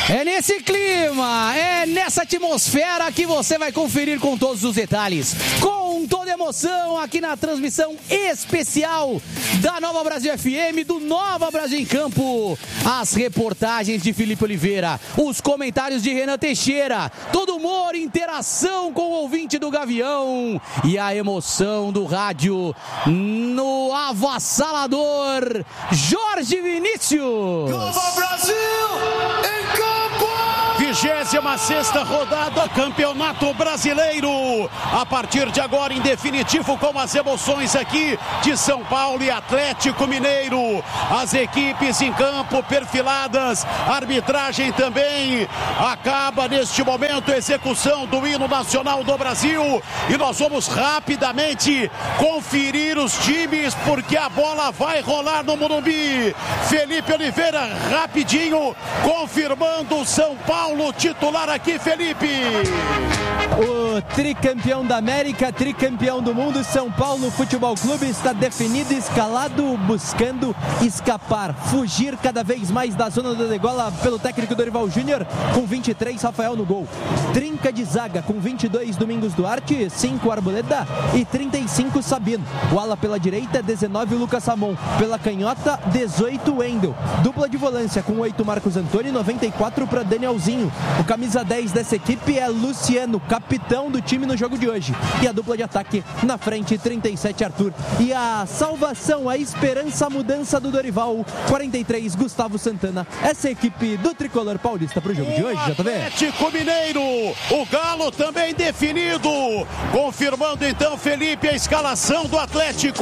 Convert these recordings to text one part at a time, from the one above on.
É nesse clima, é nessa atmosfera que você vai conferir com todos os detalhes, com toda emoção aqui na transmissão especial da Nova Brasil FM, do Nova Brasil em Campo. As reportagens de Felipe Oliveira, os comentários de Renan Teixeira, todo humor, interação com o ouvinte do Gavião e a emoção do rádio no avassalador Jorge Vinícius. Nova Brasil em Campo! 26ª rodada, Campeonato Brasileiro. A partir de agora, em definitivo, com as emoções aqui de São Paulo e Atlético Mineiro. As equipes em campo perfiladas, arbitragem também. Acaba neste momento a execução do hino nacional do Brasil. E nós vamos rapidamente conferir os times, porque a bola vai rolar no Morumbi. Felipe Oliveira, rapidinho, confirmando o São Paulo titular aqui, Felipe. O tricampeão da América, tricampeão do mundo, São Paulo Futebol Clube está definido, escalado, buscando escapar, fugir cada vez mais da zona da degola pelo técnico Dorival Júnior, com 23, Rafael no gol. Trinca de zaga com 22, Domingos Duarte, 5, Arboleda e 35, Sabino. O ala pela direita, 19, Lucas Ramon. Pela canhota, 18, Wendel. Dupla de volância com 8, Marcos Antônio, 94 para Danielzinho. O camisa 10 dessa equipe é Luciano, capitão do time no jogo de hoje. E a dupla de ataque na frente, 37, Arthur. E a salvação, a esperança, a mudança do Dorival, 43, Gustavo Santana. Essa é a equipe do tricolor paulista para o jogo de hoje, JV. Atlético Mineiro, o Galo também definido. Confirmando então, Felipe, a escalação do Atlético.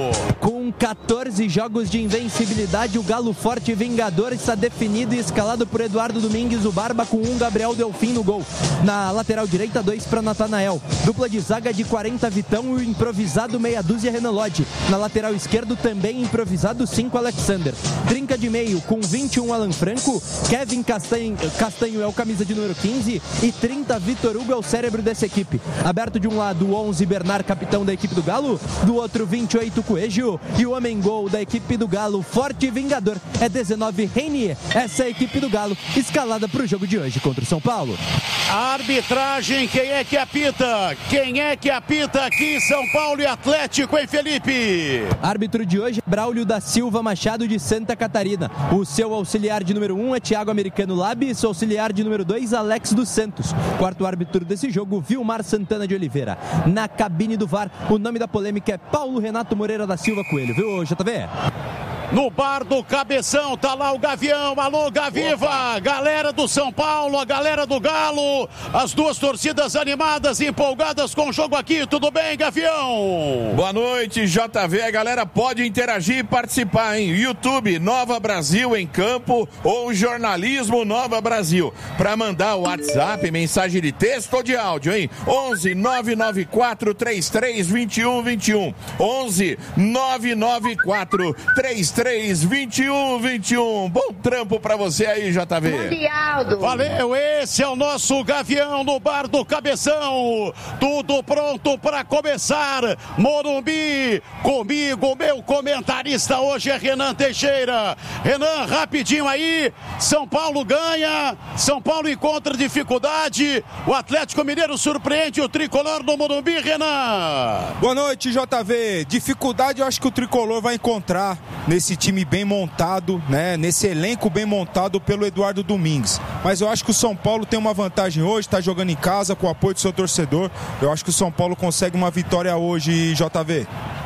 Com 14 jogos de invencibilidade, o Galo forte e vingador está definido e escalado por Eduardo Domingues, o Barba, com 1, Gabriel Delfim no gol. Na lateral direita, 2 para Natanael. Dupla de zaga de 40, Vitão, e o improvisado meia dúzia, Renan Lodge. Na lateral esquerdo, também improvisado, 5, Alexander. Trinca de meio com 21, Alan Franco. Kevin Castanho é o camisa de número 15 e 30, Vitor Hugo é o cérebro dessa equipe. Aberto de um lado, 11, Bernard, capitão da equipe do Galo. Do outro, 28, Coelho. E o homem-gol da equipe do Galo, forte e vingador, é 19, Reinier. Essa é a equipe do Galo, escalada para o jogo de hoje contra o São Paulo. A arbitragem, quem é que apita? Quem é que apita aqui, São Paulo e Atlético, hein, Felipe? Árbitro de hoje, Braulio da Silva Machado, de Santa Catarina. O seu auxiliar de número 1 é Thiago Americano Labis, auxiliar de número 2, Alex dos Santos. Quarto árbitro desse jogo, Vilmar Santana de Oliveira. Na cabine do VAR, o nome da polêmica é Paulo Renato Moreira da Silva Coelho, viu, JV? No bar do Cabeção, tá lá o Gavião. Alô, Gaviva! Opa. Galera do São Paulo, a galera do Galo, as duas torcidas animadas, empolgadas com o jogo aqui. Tudo bem, Gavião? Boa noite, JV. A galera pode interagir e participar, hein? YouTube Nova Brasil em Campo ou Jornalismo Nova Brasil. Para mandar o WhatsApp, mensagem de texto ou de áudio, hein? 11 994 33 21 21. 11 994 33 21. Bom trampo pra você aí, JV. Mundialdo. Valeu, esse é o nosso Gavião no bar do Cabeção. Tudo pronto pra começar. Morumbi, comigo, meu comentarista hoje é Renan Teixeira. Renan, rapidinho aí. São Paulo ganha, São Paulo encontra dificuldade. O Atlético Mineiro surpreende o tricolor no Morumbi, Renan. Boa noite, JV. Dificuldade eu acho que o tricolor vai encontrar nesse time bem montado, né? Nesse elenco bem montado pelo Eduardo Domingues. Mas eu acho que o São Paulo tem uma vantagem hoje, está jogando em casa com o apoio do seu torcedor. Eu acho que o São Paulo consegue uma vitória hoje, JV.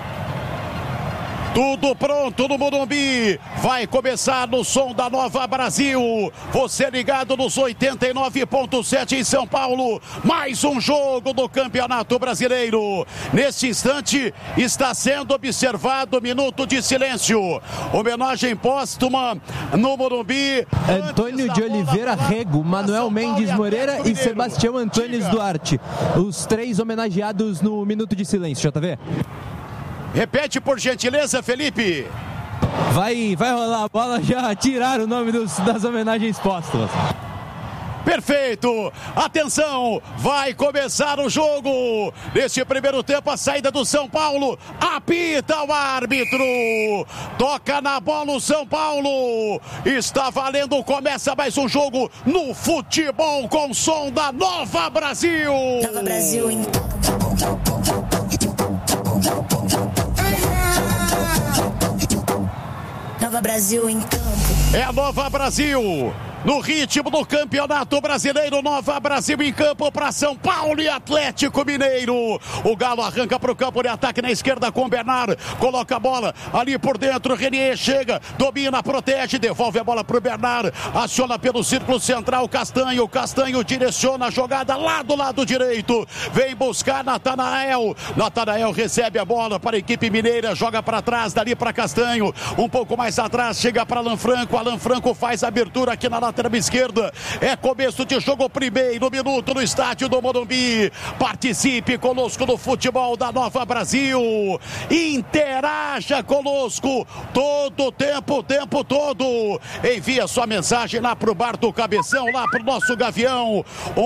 Tudo pronto no Morumbi, vai começar no som da Nova Brasil, você ligado nos 89.7 em São Paulo, mais um jogo do Campeonato Brasileiro. Neste instante está sendo observado minuto de silêncio, homenagem póstuma no Morumbi. Antônio de Oliveira Rego, Manuel Mendes Moreira e Sebastião Antônio Duarte, os três homenageados no minuto de silêncio, JV. Repete por gentileza, Felipe. Vai rolar a bola, já tiraram o nome das homenagens póstumas. Perfeito, atenção, vai começar o jogo. Neste primeiro tempo, a saída do São Paulo, apita o árbitro, toca na bola o São Paulo, está valendo, começa mais um jogo no futebol com som da Nova Brasil. Nova Brasil em Nova Brasil em campo. É a Nova Brasil. No ritmo do Campeonato Brasileiro, Nova Brasil em campo para São Paulo e Atlético Mineiro. O Galo arranca para o campo de ataque na esquerda com o Bernard. Coloca a bola ali por dentro. Renier chega, domina, protege, devolve a bola para o Bernard. Aciona pelo círculo central Castanho. Castanho direciona a jogada lá do lado direito. Vem buscar Natanael. Natanael recebe a bola para a equipe mineira. Joga para trás, dali para Castanho. Um pouco mais atrás, chega para Alan Franco. Alan Franco faz a abertura aqui na lateral esquerda. É começo de jogo, primeiro minuto no estádio do Morumbi. Participe conosco no futebol da Nova Brasil. Interaja conosco todo o tempo todo. Envia sua mensagem lá pro bar do Cabeção, lá pro nosso Gavião.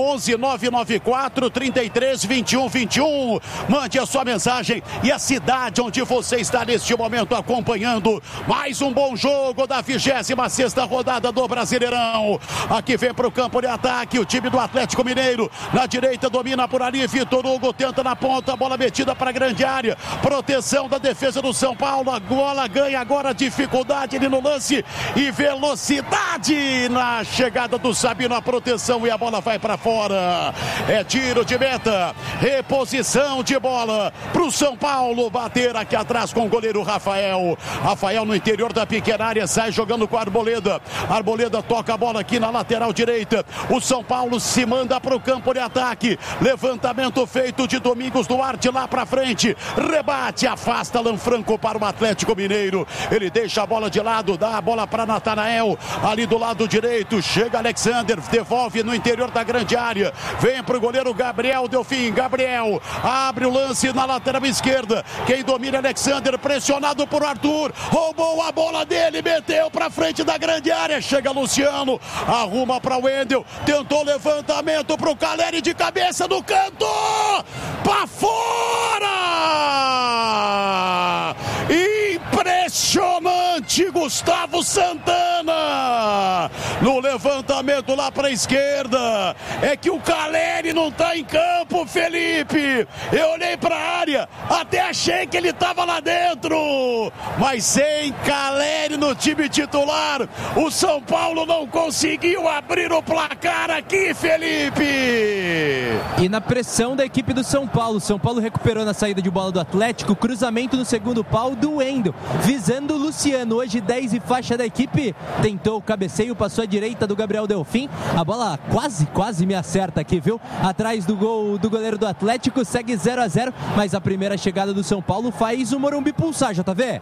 11994 33 21 21. Mande a sua mensagem e a cidade onde você está neste momento acompanhando mais um bom jogo da 26ª rodada do Brasileirão. Aqui vem para o campo de ataque o time do Atlético Mineiro. Na direita domina por ali Vitor Hugo, tenta na ponta, bola metida para a grande área. Proteção da defesa do São Paulo. A bola ganha agora dificuldade ali no lance e velocidade na chegada do Sabino. A proteção e a bola vai para fora. É tiro de meta. Reposição de bola para o São Paulo bater aqui atrás com o goleiro Rafael. Rafael no interior da pequena área sai jogando com a Arboleda. Arboleda toca a bola aqui na lateral direita. O São Paulo se manda para o campo de ataque. Levantamento feito de Domingos Duarte lá para frente. Rebate, afasta Alan Franco para o Atlético Mineiro. Ele deixa a bola de lado, dá a bola para Natanael. Ali do lado direito, chega Alexander, devolve no interior da grande área. Vem para o goleiro Gabriel Delfim. Gabriel abre o lance na lateral esquerda. Quem domina é Alexander, pressionado por Arthur. Roubou a bola dele, meteu para frente da grande área. Chega Luciano. Arruma para o Wendel, tentou levantamento para o Caleri de cabeça no canto, para fora! Impressionante, Gustavo Santana no levantamento lá para a esquerda. É que o Caleri não está em campo, Felipe. Eu olhei para a área, até achei que ele estava lá dentro, mas sem Caleri no time titular, o São Paulo não conseguiu abrir o placar aqui, Felipe. E na pressão da equipe do São Paulo recuperou na saída de bola do Atlético, cruzamento no segundo pau do Wendel, visando o Luciano, hoje 10 e faixa da equipe, tentou o cabeceio, passou à direita do Gabriel Delfim, a bola quase me acerta aqui, viu? Atrás do gol do goleiro do Atlético, segue 0-0, mas a primeira chegada do São Paulo faz o Morumbi pulsar, JV.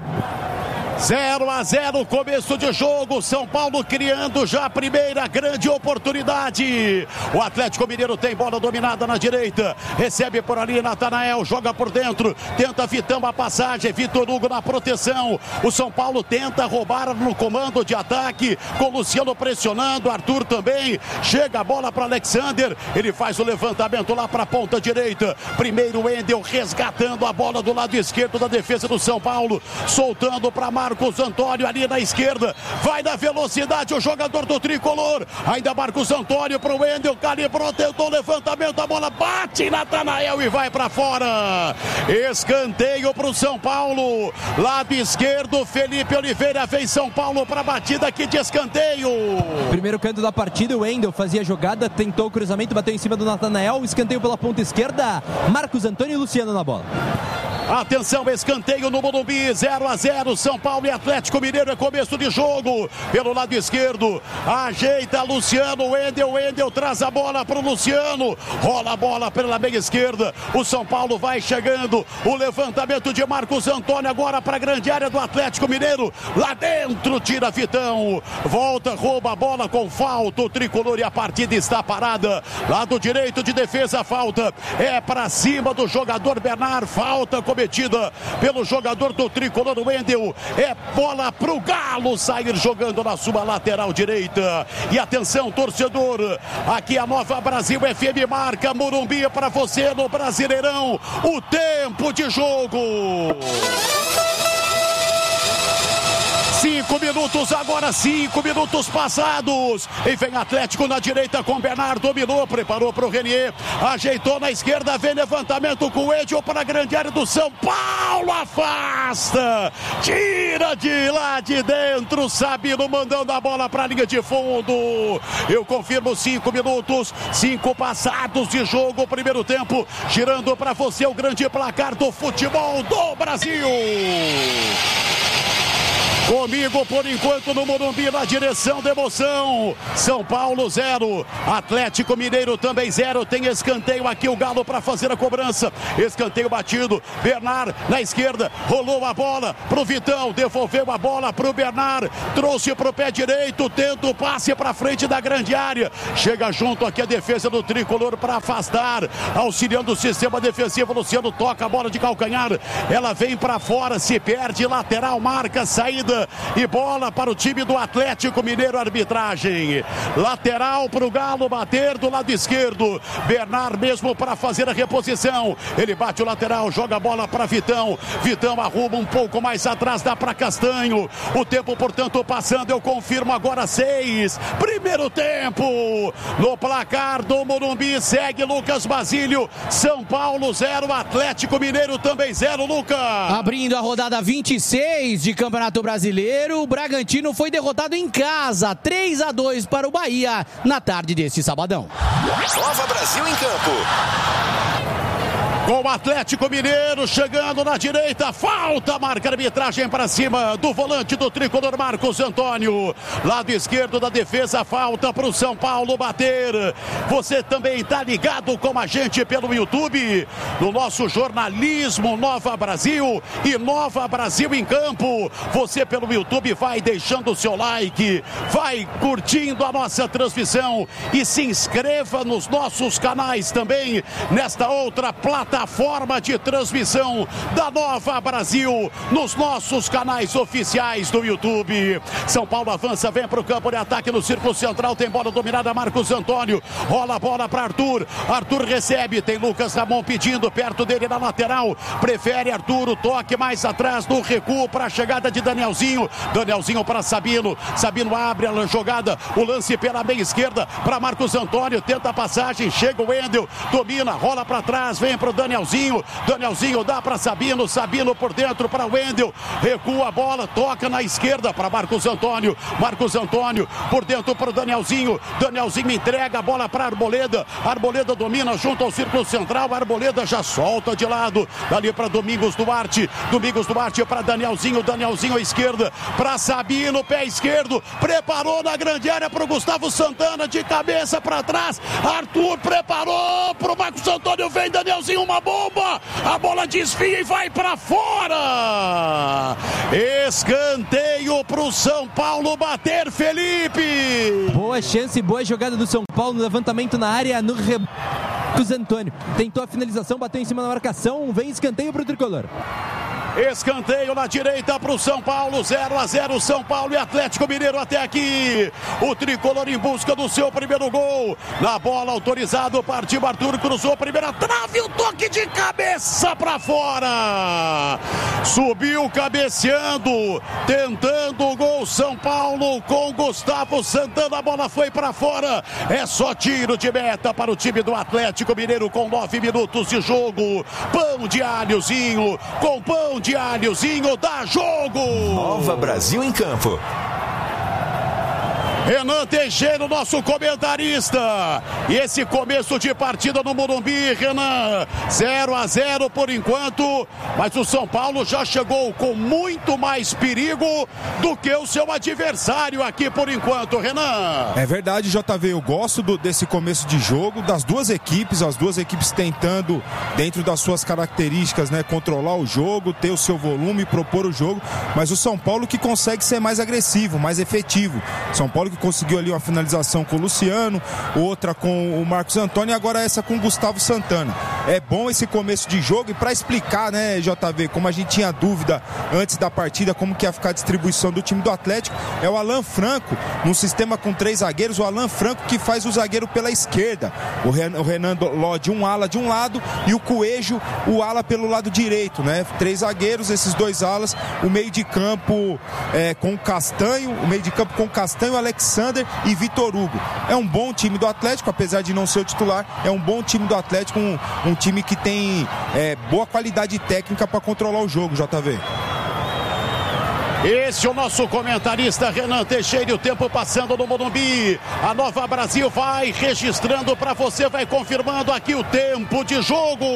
0-0, começo de jogo, São Paulo criando já a primeira grande oportunidade. O Atlético Mineiro tem bola dominada na direita, recebe por ali Natanael, joga por dentro, tenta Vitão a passagem, Vitor Hugo na proteção. O São Paulo tenta roubar no comando de ataque, com Luciano pressionando, Arthur também, chega a bola para Alexander, ele faz o levantamento lá para a ponta direita. Primeiro Wendel resgatando a bola do lado esquerdo da defesa do São Paulo, soltando para Marcos Antônio ali na esquerda, vai na velocidade o jogador do tricolor, ainda Marcos Antônio para o Wendel, calibrou, tentou levantamento, a bola bate em Natanael e vai para fora. Escanteio para o São Paulo, lado esquerdo, Felipe Oliveira, vem São Paulo para a batida aqui de escanteio. Primeiro canto da partida, o Wendel fazia a jogada, tentou o cruzamento, bateu em cima do Natanael, escanteio pela ponta esquerda, Marcos Antônio e Luciano na bola. Atenção, escanteio no Morumbi, 0-0, São Paulo e Atlético Mineiro, é começo de jogo, pelo lado esquerdo, ajeita Luciano, Wendel traz a bola para o Luciano, rola a bola pela meia esquerda, o São Paulo vai chegando, o levantamento de Marcos Antônio agora para a grande área do Atlético Mineiro, lá dentro tira Vitão, volta, rouba a bola com falta, o tricolor e a partida está parada, lado direito de defesa, falta, é para cima do jogador Bernard, falta com cometida pelo jogador do tricolor Wendel. É bola pro Galo sair jogando na sua lateral direita. E atenção, torcedor, aqui a Nova Brasil FM marca Morumbi para você no Brasileirão. O tempo de jogo. 5 minutos agora, 5 minutos passados. E vem Atlético na direita com Bernardo, dominou, preparou para o Renier, ajeitou na esquerda, vem levantamento com o Edil para a grande área do São Paulo, afasta, tira de lá de dentro, Sabino mandando a bola para a linha de fundo. Eu confirmo, 5 minutos, 5 passados de jogo, primeiro tempo, girando para você o grande placar do futebol do Brasil. Comigo por enquanto no Morumbi na direção da emoção. São Paulo 0, Atlético Mineiro também 0. Tem escanteio aqui o Galo para fazer a cobrança. Escanteio batido. Bernard na esquerda, rolou a bola pro Vitão, devolveu a bola pro Bernard, trouxe pro pé direito, tenta o passe para frente da grande área. Chega junto aqui a defesa do tricolor para afastar, auxiliando o sistema defensivo. Luciano toca a bola de calcanhar, ela vem para fora, se perde, lateral, marca, saída e bola para o time do Atlético Mineiro. Arbitragem lateral para o Galo bater do lado esquerdo. Bernard mesmo para fazer a reposição, ele bate o lateral, joga a bola para Vitão. Vitão arruma um pouco mais atrás, dá para Castanho. O tempo portanto passando, eu confirmo agora 6, primeiro tempo no placar do Morumbi. Segue Lucas Basílio. São Paulo 0, Atlético Mineiro também 0. Lucas, abrindo a rodada 26 de Campeonato Brasileiro, o Bragantino foi derrotado em casa, 3-2 para o Bahia, na tarde deste sabadão. Nova Brasil em campo. Com o Atlético Mineiro chegando na direita, falta, marca a arbitragem para cima do volante do tricolor Marcos Antônio. Lado esquerdo da defesa, falta para o São Paulo bater. Você também está ligado com a gente pelo YouTube, no nosso jornalismo Nova Brasil e Nova Brasil em campo. Você pelo YouTube vai deixando o seu like, vai curtindo a nossa transmissão e se inscreva nos nossos canais também, nesta outra plataforma de transmissão da Nova Brasil, nos nossos canais oficiais do YouTube. São Paulo avança, vem para o campo de ataque no círculo central, tem bola dominada, Marcos Antônio, rola a bola para Arthur, Arthur recebe, tem Lucas Ramon pedindo, perto dele na lateral, prefere Arthur, o toque mais atrás no recuo para a chegada de Danielzinho, Danielzinho para Sabino, Sabino abre a jogada, o lance pela meia esquerda para Marcos Antônio, tenta a passagem, chega o Wendel, domina, rola para trás, vem para o Danielzinho, Danielzinho dá para Sabino, Sabino por dentro para Wendel, recua a bola, toca na esquerda para Marcos Antônio, Marcos Antônio por dentro para o Danielzinho, Danielzinho entrega a bola para Arboleda, Arboleda domina junto ao círculo central, Arboleda já solta de lado, dali para Domingos Duarte, Domingos Duarte para Danielzinho, Danielzinho à esquerda para Sabino, pé esquerdo, preparou na grande área para o Gustavo Santana, de cabeça para trás, Arthur preparou para o Marcos Antônio, vem Danielzinho, uma bomba, a bola desvia e vai para fora. Escanteio para o São Paulo bater, Felipe. Boa chance, boa jogada do São Paulo no levantamento na área, no Marcos Antônio tentou a finalização, bateu em cima da marcação, vem escanteio para o tricolor. Escanteio na direita para o São Paulo, 0-0 São Paulo e Atlético Mineiro até aqui. O tricolor em busca do seu primeiro gol. Na bola autorizado, partiu Arthur, cruzou a primeira trave, o toque de cabeça para fora. Subiu cabeceando, tentando o gol São Paulo com Gustavo Santana, a bola foi para fora. É só tiro de meta para o time do Atlético Mineiro com 9 minutos de jogo. Pão de alhozinho, com pão de alhozinho, dá jogo. Nova Brasil em campo. Renan Teixeira, nosso comentarista. E esse começo de partida no Morumbi, Renan, 0-0 por enquanto, mas o São Paulo já chegou com muito mais perigo do que o seu adversário aqui por enquanto, Renan. É verdade, JV, eu gosto desse começo de jogo, das duas equipes, as duas equipes tentando, dentro das suas características, né, controlar o jogo, ter o seu volume, propor o jogo, mas o São Paulo que consegue ser mais agressivo, mais efetivo. São Paulo que conseguiu ali uma finalização com o Luciano, outra com o Marcos Antônio e agora essa com o Gustavo Santana. é bom esse começo de jogo. E para explicar, né, JV, como a gente tinha dúvida antes da partida, como que ia ficar a distribuição do time do Atlético, é o Alan Franco, num sistema com 3 zagueiros, o Alan Franco que faz o zagueiro pela esquerda, o Renan Lodi, um ala de um lado, e o Coelho, o ala pelo lado direito, né? 3 zagueiros, esses 2 alas, o meio de campo com Castanho, Alexander e Vitor Hugo. É um bom time do Atlético, apesar de não ser o titular, é um bom time do Atlético, um time que tem boa qualidade técnica para controlar o jogo, JV. Esse é o nosso comentarista Renan Teixeira, e o tempo passando no Morumbi. A Nova Brasil vai registrando para você, vai confirmando aqui o tempo de jogo.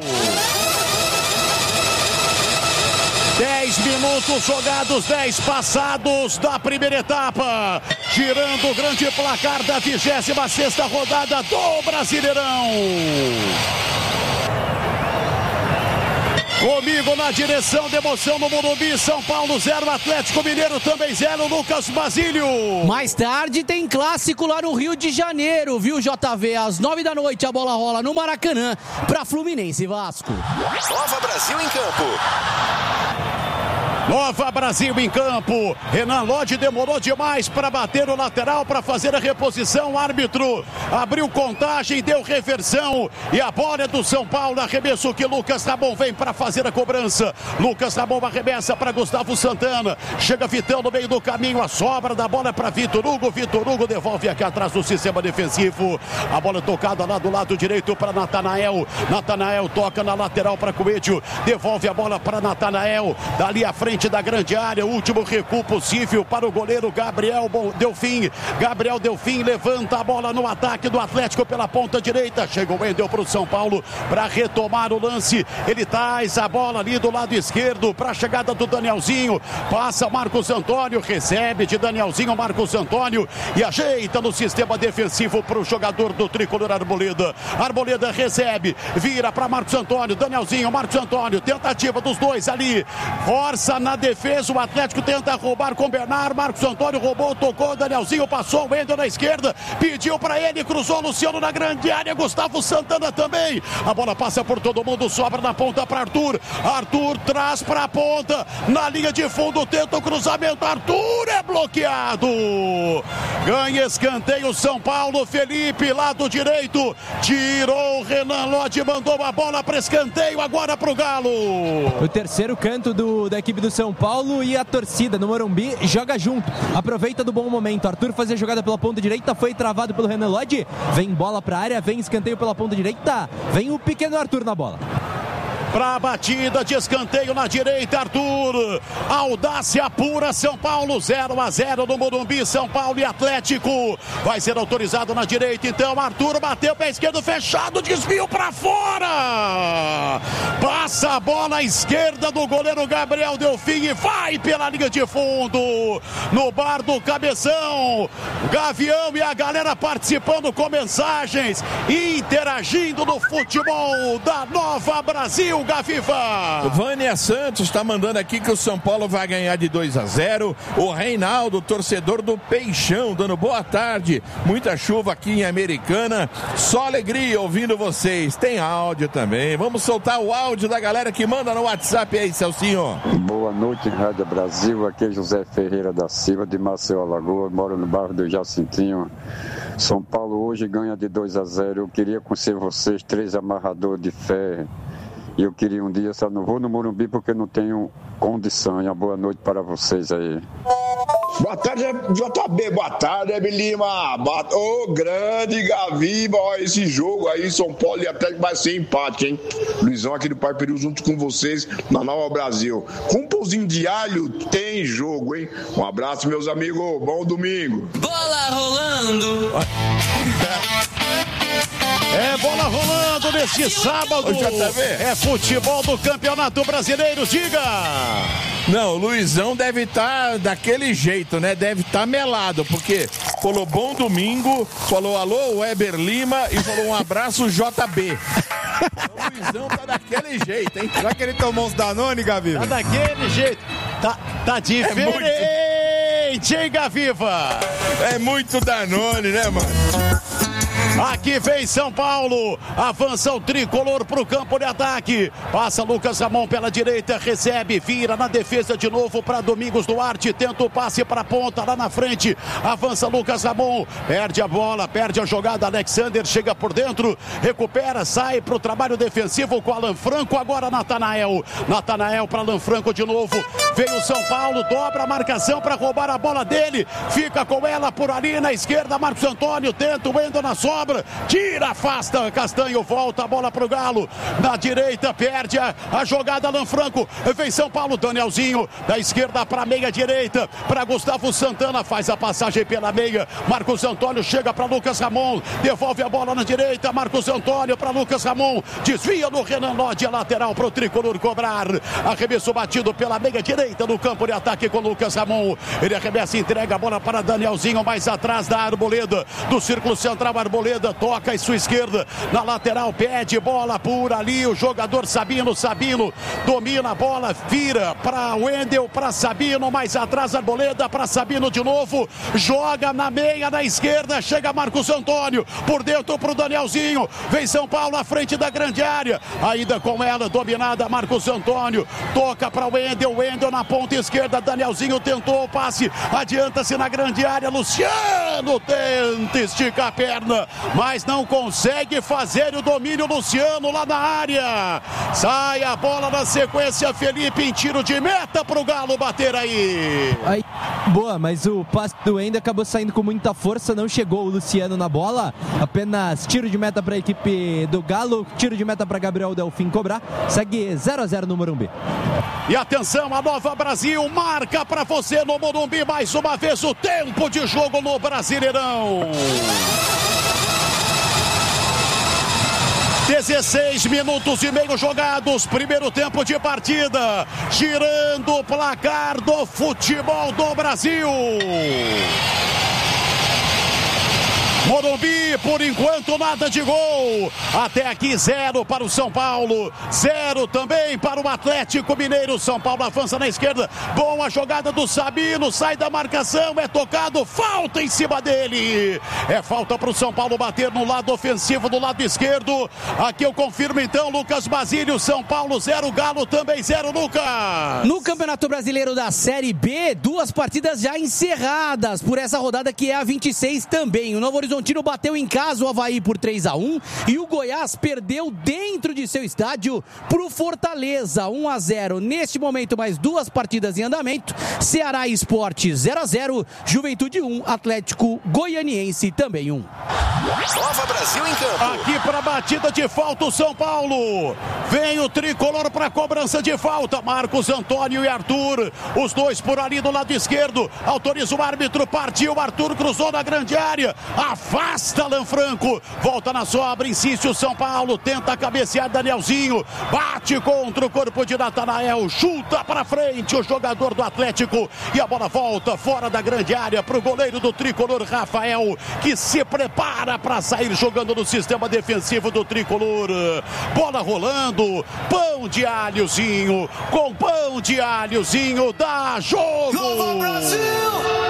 10 minutos jogados, 10 passados da primeira etapa. Girando o grande placar da 26ª rodada do Brasileirão. Comigo na direção de emoção no Morumbi, São Paulo 0, Atlético Mineiro também 0, Lucas Basílio. Mais tarde tem clássico lá no Rio de Janeiro, viu, JV? Às 9 da noite a bola rola no Maracanã para Fluminense e Vasco. Nova Brasil em campo. Nova Brasil em campo. Renan Lodi demorou demais para bater o lateral, para fazer a reposição. O árbitro abriu contagem, deu reversão. E a bola é do São Paulo. Arremesso que Lucas Rabon vem para fazer a cobrança. Lucas Rabon arremessa para Gustavo Santana. Chega Vitão no meio do caminho. A sobra da bola é para Vitor Hugo. Vitor Hugo devolve aqui atrás do sistema defensivo. A bola tocada lá do lado direito para Natanael. Natanael toca na lateral para Coelho. Devolve a bola para Natanael. Dali à frente da grande área, o último recuo possível para o goleiro Gabriel Delfim. Gabriel Delfim levanta a bola no ataque do Atlético pela ponta direita. Chega o Wendel para o São Paulo para retomar o lance. Ele traz a bola ali do lado esquerdo para a chegada do Danielzinho. Passa Marcos Antônio, recebe de Danielzinho Marcos Antônio e ajeita no sistema defensivo para o jogador do tricolor Arboleda. Arboleda recebe, vira para Marcos Antônio, Danielzinho, Marcos Antônio, tentativa dos dois ali, força na defesa, o Atlético tenta roubar com Bernard, Marcos Antônio roubou, tocou, Danielzinho passou, o Wendel na esquerda, pediu para ele, cruzou Luciano na grande área, Gustavo Santana também, a bola passa por todo mundo, sobra na ponta para Arthur, Arthur traz para a ponta, na linha de fundo, tenta o cruzamento, Arthur é bloqueado, ganha escanteio São Paulo, Felipe, lado direito, tirou o Renan Lodi, mandou a bola para escanteio, agora para o Galo. O terceiro canto da equipe do São Paulo, e a torcida no Morumbi joga junto, aproveita do bom momento. Arthur fazia a jogada pela ponta direita, foi travado pelo Renan Lodi, vem bola para a área, vem escanteio pela ponta direita, vem o pequeno Arthur na bola. Para a batida de escanteio na direita, Arthur. Audácia pura, São Paulo 0-0 no Morumbi, São Paulo e Atlético. Vai ser autorizado na direita, então Arthur bateu pé esquerdo fechado, desvio para fora. Passa a bola à esquerda do goleiro Gabriel Delfim e vai pela linha de fundo. No bar do Cabeção, Gavião e a galera participando com mensagens, interagindo no futebol da Nova Brasil. Gaviva. Vânia Santos está mandando aqui que o São Paulo vai ganhar de 2-0. O Reinaldo, torcedor do Peixão, dando boa tarde. Muita chuva aqui em Americana. Só alegria ouvindo vocês. Tem áudio também. Vamos soltar o áudio da galera que manda no WhatsApp aí, Celcinho. Boa noite, Rádio Brasil. Aqui é José Ferreira da Silva, de Maceió, Alagoas. Moro no bairro do Jacintinho. São Paulo hoje ganha de 2-0. Eu queria conhecer vocês, 3 amarradores de ferro. E eu queria um dia, só não vou no Morumbi porque não tenho condição. E uma boa noite para vocês aí. Boa tarde, JB. Boa tarde, Hebe Lima. Ô, grande Gaviva. Olha esse jogo aí, São Paulo e Atlético vai ser empate, hein? Luizão aqui do Parque Peru junto com vocês na Nova Brasil. Com um pãozinho de alho tem jogo, hein? Um abraço, meus amigos. Bom domingo. Bola rolando. É bola rolando neste sábado. É futebol do Campeonato Brasileiro, diga! Não, o Luizão deve estar daquele jeito, né? Deve estar melado, porque falou bom domingo, falou alô Weber Lima e falou um abraço JB. O Luizão tá daquele jeito, hein? Será que ele tomou uns Danone, Gaviva? Tá daquele jeito. Tá diferente, hein, Gaviva? É muito Danone, né, mano? Aqui vem São Paulo, avança o tricolor para o campo de ataque, passa Lucas Ramon pela direita, recebe, vira na defesa de novo para Domingos Duarte, tenta o passe para a ponta lá na frente, avança Lucas Ramon, perde a bola, perde a jogada, Alexander chega por dentro, recupera, sai para o trabalho defensivo com Alan Franco, agora Natanael para Alan Franco de novo, vem o São Paulo, dobra a marcação para roubar a bola dele, fica com ela por ali na esquerda, Marcos Antônio, tenta o Wendel na sobra, tira, afasta, Castanho, volta a bola pro Galo, na direita, perde a jogada, Alan Franco, vem São Paulo, Danielzinho, da esquerda para meia direita, para Gustavo Santana, faz a passagem pela meia, Marcos Antônio chega para Lucas Ramon, devolve a bola na direita, Marcos Antônio para Lucas Ramon, desvia no Renan Lodge, lateral para o tricolor cobrar, arremesso batido pela meia direita no campo de ataque com Lucas Ramon, ele arremessa e entrega a bola para Danielzinho, mais atrás da Arboleda, do círculo central, Arboleda toca em sua esquerda, na lateral, pede bola por ali, o jogador Sabino domina a bola, vira para Wendel, para Sabino, mais atrás Arboleda, para Sabino de novo, joga na meia, na esquerda, chega Marcos Antônio, por dentro pro Danielzinho, vem São Paulo à frente da grande área, ainda com ela, dominada, Marcos Antônio, toca para Wendel na ponta esquerda, Danielzinho tentou o passe, adianta-se na grande área, Luciano tenta esticar a perna, mas não consegue fazer o domínio, Luciano lá na área, sai a bola na sequência, Felipe em tiro de meta pro Galo bater aí. Boa, mas o passe do Wendel acabou saindo com muita força, não chegou o Luciano na bola, apenas tiro de meta para a equipe do Galo, tiro de meta para Gabriel Delfim cobrar, segue 0-0 no Morumbi. E atenção, a Nova Brasil marca para você no Morumbi mais uma vez o tempo de jogo no Brasileirão. 16 minutos e meio jogados, primeiro tempo de partida, girando o placar do futebol do Brasil. Morumbi, por enquanto, nada de gol. Até aqui, 0 para o São Paulo, 0 também para o Atlético Mineiro. São Paulo avança na esquerda. Boa jogada do Sabino, sai da marcação, é tocado, falta em cima dele. É falta para o São Paulo bater no lado ofensivo, do lado esquerdo. Aqui eu confirmo então, Lucas Basílio, São Paulo 0, Galo também 0, Lucas. No Campeonato Brasileiro da Série B, 2 partidas já encerradas por essa rodada que é a 26 também. O Novo Horizontino bateu em casa o Avaí por 3-1 e o Goiás perdeu dentro de seu estádio pro Fortaleza 1-0. Neste momento, mais 2 partidas em andamento. Ceará e Sport 0-0, Juventude 1, Atlético Goianiense também 1. Nova Brasil em campo. Aqui para batida de falta o São Paulo. Vem o tricolor para cobrança de falta. Marcos Antônio e Arthur, os dois por ali do lado esquerdo. Autoriza o árbitro, partiu, Arthur cruzou na grande área. Afasta Alan Franco, volta na sobra, insiste o São Paulo, tenta cabecear Danielzinho, bate contra o corpo de Natanael, chuta para frente o jogador do Atlético e a bola volta fora da grande área para o goleiro do tricolor Rafael, que se prepara para sair jogando no sistema defensivo do tricolor. Bola rolando, pão de alhozinho, com pão de alhozinho, dá jogo! Nova Brasil!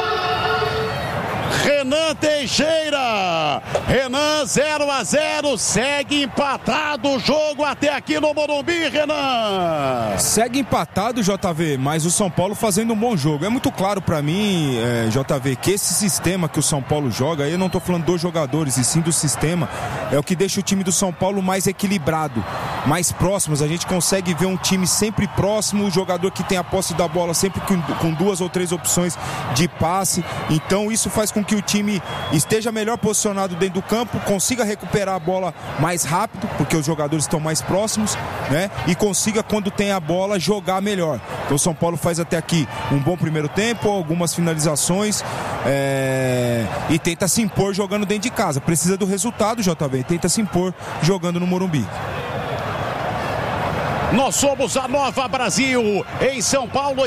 Renan Teixeira, Renan 0-0, segue empatado o jogo até aqui no Morumbi, Renan. Segue empatado, JV, mas o São Paulo fazendo um bom jogo. É muito claro pra mim, JV, que esse sistema que o São Paulo joga, aí eu não tô falando dos jogadores, e sim do sistema, é o que deixa o time do São Paulo mais equilibrado, mais próximos. A gente consegue ver um time sempre próximo, o jogador que tem a posse da bola sempre com 2 ou 3 opções de passe. Então isso faz com que o time esteja melhor posicionado dentro do campo, consiga recuperar a bola mais rápido, porque os jogadores estão mais próximos, né? E consiga, quando tem a bola, jogar melhor. Então o São Paulo faz até aqui um bom primeiro tempo, algumas finalizações, e tenta se impor jogando dentro de casa. Precisa do resultado, JV, tenta se impor jogando no Morumbi. Nós somos a Nova Brasil, em São Paulo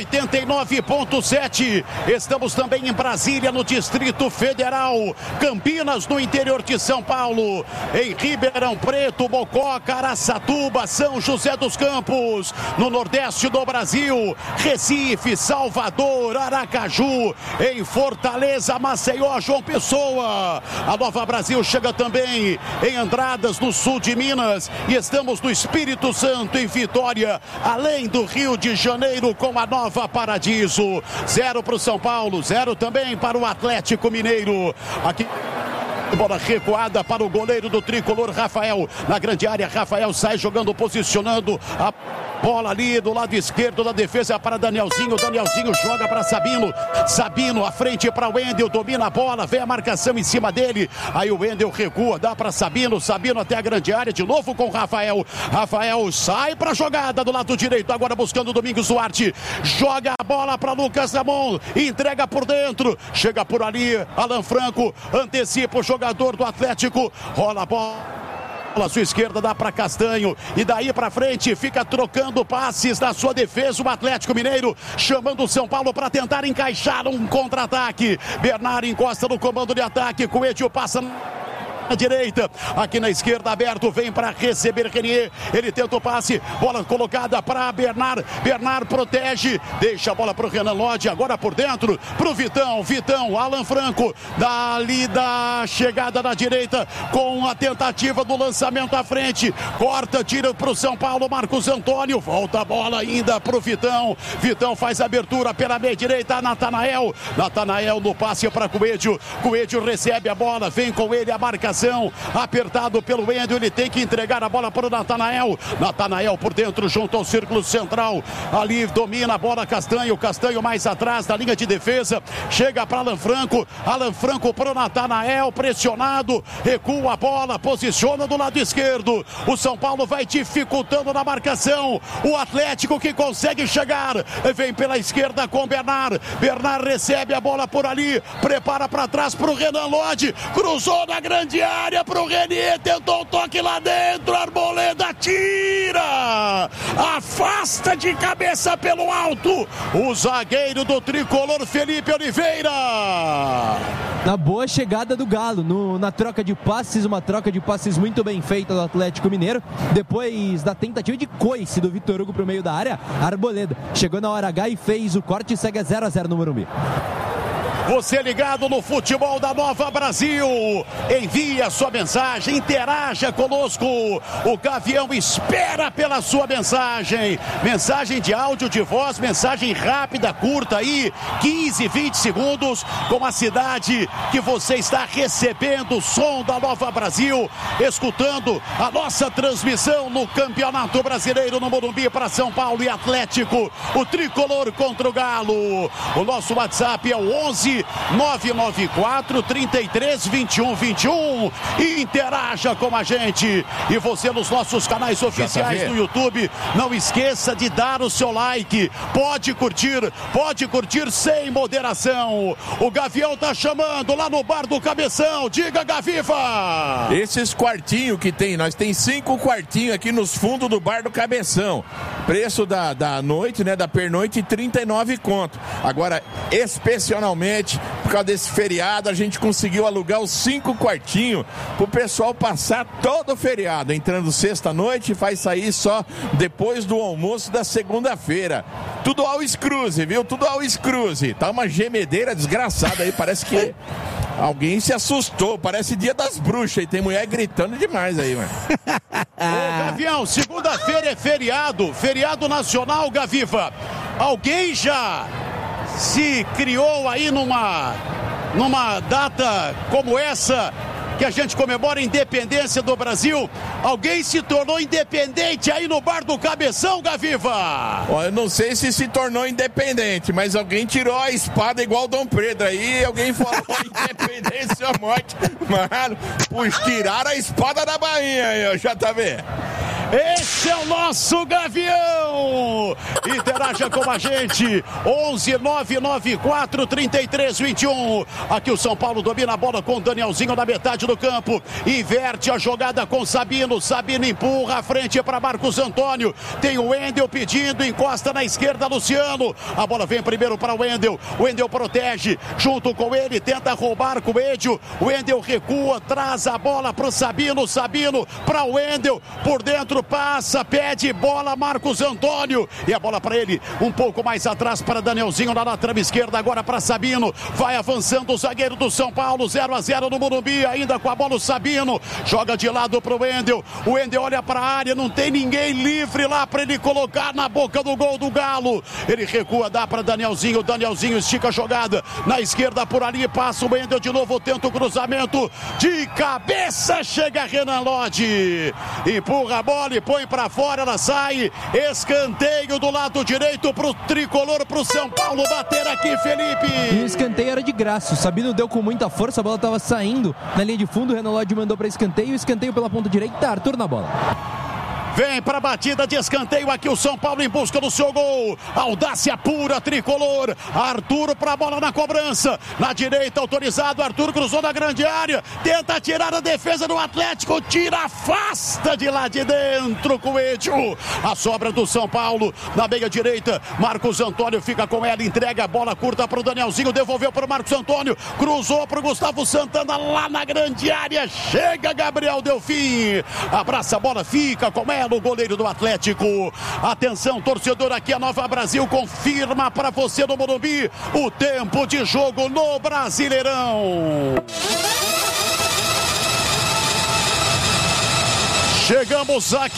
89.7. Estamos também em Brasília, no Distrito Federal, Campinas, no interior de São Paulo, em Ribeirão Preto, Mococa, Araçatuba, São José dos Campos, no Nordeste do Brasil, Recife, Salvador, Aracaju, em Fortaleza, Maceió, João Pessoa. A Nova Brasil chega também em Andradas, no sul de Minas, e estamos no Espírito Santo, em Vitória, além do Rio de Janeiro, com a Nova Paradiso. 0 para o São Paulo, 0 também para o Atlético Mineiro. Aqui bola recuada para o goleiro do tricolor, Rafael, na grande área. Rafael sai jogando, posicionando a bola ali do lado esquerdo da defesa para Danielzinho. Danielzinho joga para Sabino. Sabino à frente para o Wendel, domina a bola, vem a marcação em cima dele. Aí o Wendel recua, dá para Sabino. Sabino até a grande área, de novo com Rafael. Rafael sai para a jogada do lado direito, agora buscando o Domingos Duarte. Joga a bola para Lucas Ramon, entrega por dentro, chega por ali Alan Franco, antecipa o jogador do Atlético, rola a bola à sua esquerda, dá para Castanho, e daí para frente fica trocando passes na sua defesa o Atlético Mineiro, chamando o São Paulo para tentar encaixar um contra-ataque. Bernard encosta no comando de ataque, Coelho passa na direita, aqui na esquerda aberto, vem para receber Renier, ele tenta o passe, bola colocada para Bernard, Bernard protege, deixa a bola para o Renan Lodge, agora por dentro, para o Vitão, Alan Franco, dali da chegada na direita, com a tentativa do lançamento à frente, corta, tira para o São Paulo, Marcos Antônio, volta a bola ainda para o Vitão, Vitão faz a abertura pela meia direita, Natanael no passe para Coelho, Coelho recebe a bola, vem com ele a marcação, apertado pelo Wendel, ele tem que entregar a bola para o Natanael, Natanael por dentro junto ao círculo central, ali domina a bola Castanho, Castanho mais atrás da linha de defesa, chega para Alan Franco para o Natanael, pressionado, recua a bola, posiciona do lado esquerdo, o São Paulo vai dificultando na marcação, o Atlético que consegue chegar, vem pela esquerda com Bernard recebe a bola por ali, prepara para trás para o Renan Lodge, cruzou na grande área para o Renier, tentou o toque lá dentro, Arboleda tira, afasta de cabeça pelo alto o zagueiro do tricolor, Felipe Oliveira. Na boa chegada do Galo, na troca de passes, uma troca de passes muito bem feita do Atlético Mineiro, depois da tentativa de coice do Vitor Hugo para o meio da área, Arboleda chegou na hora H e fez o corte, segue a 0-0 no Morumbi. Você ligado no futebol da Nova Brasil, envie a sua mensagem, interaja conosco, o Gavião espera pela sua mensagem de áudio, de voz, mensagem rápida, curta aí, 15, 20 segundos, com a cidade que você está recebendo o som da Nova Brasil, escutando a nossa transmissão no Campeonato Brasileiro no Morumbi para São Paulo e Atlético, o tricolor contra o Galo. O nosso WhatsApp é o 11 994 33 21 21. Interaja com a gente. E você nos nossos canais oficiais do YouTube, não esqueça de dar o seu like. Pode curtir sem moderação. O Gavião tá chamando lá no bar do Cabeção. Diga, Gaviva! Esses quartinhos que tem, nós tem 5 quartinhos aqui nos fundos do bar do Cabeção. Preço da noite, né, da pernoite, 39 conto. Agora, especialmente por causa desse feriado, a gente conseguiu alugar os 5 quartinhos pro pessoal passar todo o feriado, entrando sexta-noite e faz sair só depois do almoço da segunda-feira. Tudo ao Scruse, viu? Tudo ao Scruse. Tá uma gemedeira desgraçada aí, parece que alguém se assustou, parece Dia das Bruxas e tem mulher gritando demais aí, mano. Ô, Gavião, segunda-feira é feriado nacional, Gaviva. Alguém já se criou aí numa data como essa, que a gente comemora a independência do Brasil? Alguém se tornou independente aí no bar do Cabeção, Gaviva? Ó, eu não sei se tornou independente, mas alguém tirou a espada igual o Dom Pedro aí, alguém falou independência ou morte. Mano, tiraram a espada da bainha aí, ó, JB. Esse é o nosso Gavião. Interaja com a gente. 11-994-33-21. Aqui o São Paulo domina a bola com o Danielzinho na metade do campo. Inverte a jogada com Sabino. Sabino empurra a frente para Marcos Antônio. Tem o Wendel pedindo, encosta na esquerda, Luciano. A bola vem primeiro para o Wendel. O Wendel protege. Junto com ele, tenta roubar com o Edio. O Wendel recua, traz a bola para o Sabino. Sabino para o Wendel. Por dentro passa, pede bola Marcos Antônio. E a bola para ele, um pouco mais atrás para Danielzinho na lateral esquerda, agora para Sabino. Vai avançando o zagueiro do São Paulo, 0-0 no Morumbi, ainda com a bola o Sabino. Joga de lado para o Wendel. O Wendel olha para a área, não tem ninguém livre lá para ele colocar na boca do gol do Galo. Ele recua, dá para Danielzinho. Danielzinho estica a jogada na esquerda por ali, passa o Wendel de novo, tenta o cruzamento de cabeça, chega Renan Lodge, empurra a bola e põe para fora, ela sai, escanteio do lado direito pro tricolor, pro São Paulo bater aqui, Felipe. E o escanteio era de graça, o Sabino deu com muita força, a bola estava saindo na linha de fundo, o Renan Lodge mandou para escanteio, escanteio pela ponta direita, Arthur na bola. Vem para a batida de escanteio aqui o São Paulo em busca do seu gol. Audácia pura, tricolor. Arthur para a bola na cobrança. Na direita, autorizado. Arthur cruzou na grande área. Tenta tirar a defesa do Atlético. Tira, afasta de lá de dentro com o Edio. A sobra do São Paulo na meia direita. Marcos Antônio fica com ela. Entrega a bola curta para o Danielzinho. Devolveu para o Marcos Antônio. Cruzou para o Gustavo Santana lá na grande área. Chega Gabriel Delfim. Abraça a bola, fica com ela. O goleiro do Atlético. Atenção, torcedor, aqui a Nova Brasil confirma para você no Morumbi o tempo de jogo no Brasileirão. Chegamos aqui